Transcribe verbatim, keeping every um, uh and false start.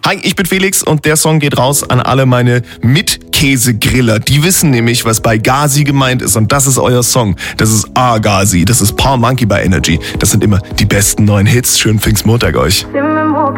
Hi, ich bin Felix und der Song geht raus an alle meine Mitkäsegriller. Die wissen nämlich, was bei Gazi gemeint ist und das ist euer Song. Das ist A-Gazi, das ist Paul Monkey bei Energy. Das sind immer die besten neuen Hits. Schönen Pfingstmontag euch.